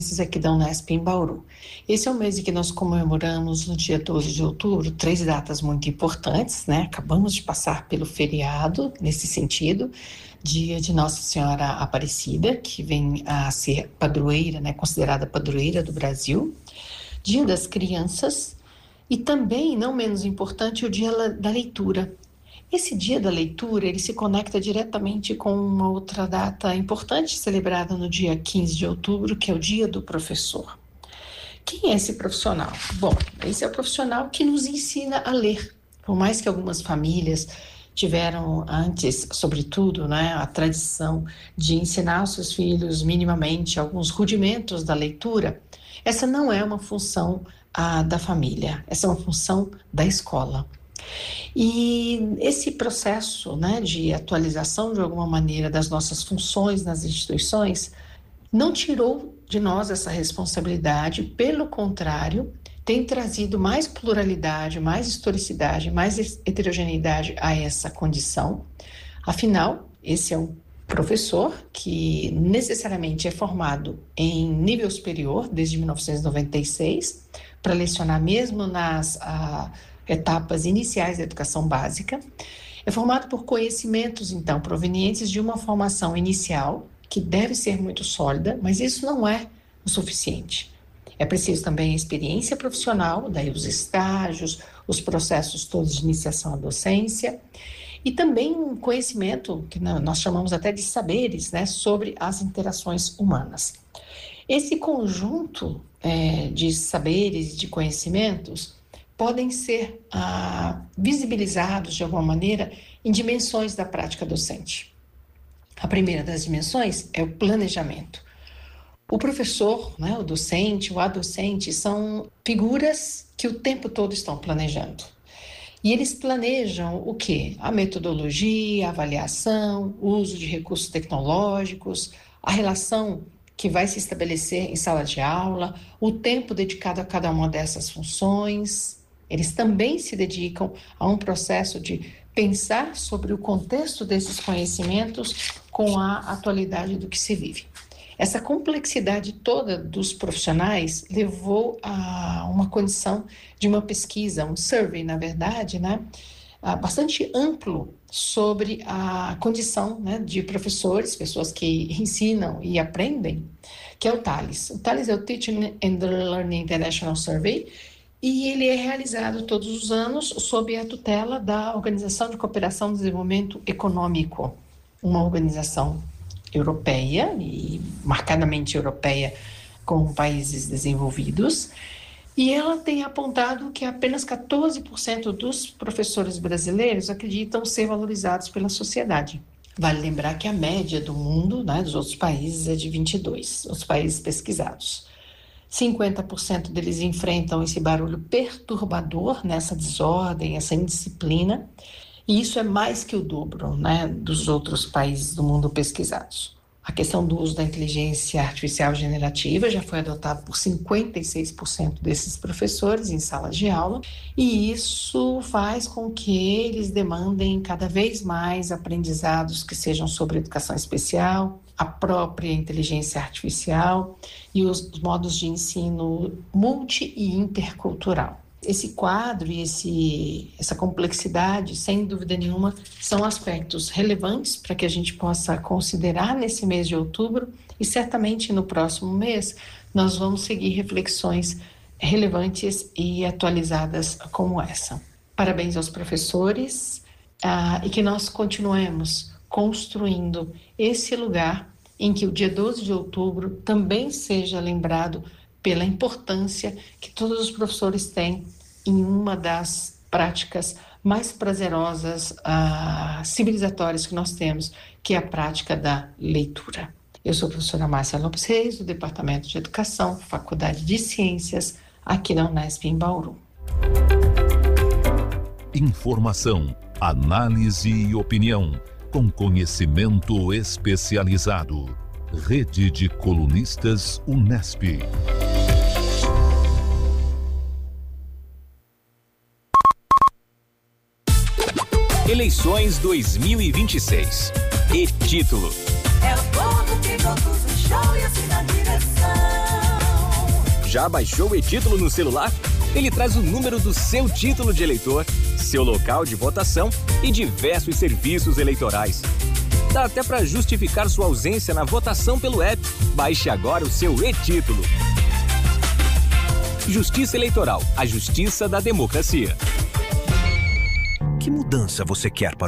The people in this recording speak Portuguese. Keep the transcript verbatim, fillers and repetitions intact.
aqui da Unesp em Bauru. Esse é o mês em que nós comemoramos no dia doze de outubro, três datas muito importantes, né? Acabamos de passar pelo feriado, nesse sentido, dia de Nossa Senhora Aparecida, que vem a ser padroeira, né? Considerada padroeira do Brasil, dia das crianças e também, não menos importante, o dia da leitura. Esse dia da leitura, ele se conecta diretamente com uma outra data importante celebrada no dia quinze de outubro, que é o Dia do Professor. Quem é esse profissional? Bom, esse é o profissional que nos ensina a ler. Por mais que algumas famílias tiveram antes, sobretudo, né, a tradição de ensinar aos seus filhos minimamente alguns rudimentos da leitura, essa não é uma função ah, da família, essa é uma função da escola. E esse processo, né, de atualização, de alguma maneira, das nossas funções nas instituições, não tirou de nós essa responsabilidade, pelo contrário, tem trazido mais pluralidade, mais historicidade, mais heterogeneidade a essa condição. Afinal, esse é um professor que necessariamente é formado em nível superior, desde mil novecentos e noventa e seis, para lecionar mesmo nas... Ah, etapas iniciais da educação básica, é formado por conhecimentos, então, provenientes de uma formação inicial, que deve ser muito sólida, mas isso não é o suficiente. É preciso também a experiência profissional, daí os estágios, os processos todos de iniciação à docência, e também um conhecimento, que nós chamamos até de saberes, né, sobre as interações humanas. Esse conjunto é, de saberes e de conhecimentos podem ser ah, visibilizados de alguma maneira em dimensões da prática docente. A primeira das dimensões é o planejamento. O professor, né, o docente, o adocente são figuras que o tempo todo estão planejando. E eles planejam o quê? A metodologia, a avaliação, o uso de recursos tecnológicos, a relação que vai se estabelecer em sala de aula, o tempo dedicado a cada uma dessas funções. Eles também se dedicam a um processo de pensar sobre o contexto desses conhecimentos com a atualidade do que se vive. Essa complexidade toda dos profissionais levou a uma condição de uma pesquisa, um survey, na verdade, né, bastante amplo sobre a condição, né, de professores, pessoas que ensinam e aprendem, que é o TALIS. O TALIS é o Teaching and Learning International Survey, e ele é realizado todos os anos sob a tutela da Organização de Cooperação e Desenvolvimento Econômico, uma organização europeia, e marcadamente europeia com países desenvolvidos, e ela tem apontado que apenas quatorze por cento dos professores brasileiros acreditam ser valorizados pela sociedade. Vale lembrar que a média do mundo, né, dos outros países, é de vinte e dois, os países pesquisados. cinquenta por cento deles enfrentam esse barulho perturbador, nessa desordem, essa indisciplina, e isso é mais que o dobro, né, dos outros países do mundo pesquisados. A questão do uso da inteligência artificial generativa já foi adotada por cinquenta e seis por cento desses professores em salas de aula, e isso faz com que eles demandem cada vez mais aprendizados que sejam sobre educação especial, a própria inteligência artificial e os modos de ensino multi e intercultural. Esse quadro e esse, essa complexidade, sem dúvida nenhuma, são aspectos relevantes para que a gente possa considerar nesse mês de outubro, e certamente no próximo mês nós vamos seguir reflexões relevantes e atualizadas como essa. Parabéns aos professores ah, e que nós continuemos construindo esse lugar em que o dia doze de outubro também seja lembrado pela importância que todos os professores têm em uma das práticas mais prazerosas, uh, civilizatórias que nós temos, que é a prática da leitura. Eu sou a professora Márcia Lopes Reis, do Departamento de Educação, Faculdade de Ciências, aqui da Unesp em Bauru. Informação, análise e opinião, com conhecimento especializado. Rede de Colunistas Unesp. Eleições dois mil e vinte e seis. E título: é o povo que conduz o show e assim na direção. Já baixou o e-título no celular? Ele traz o número do seu título de eleitor, seu local de votação e diversos serviços eleitorais. Dá até para justificar sua ausência na votação pelo app. Baixe agora o seu e-título. Justiça Eleitoral, a justiça da democracia. Que mudança você quer para